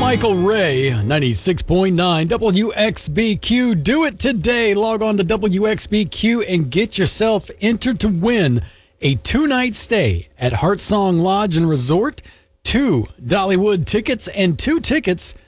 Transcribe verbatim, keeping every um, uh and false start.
Michael Ray, ninety-six point nine W X B Q. Do it today. Log on to W X B Q and get yourself entered to win a two-night stay at Heartsong Lodge and Resort, two Dollywood tickets, and two tickets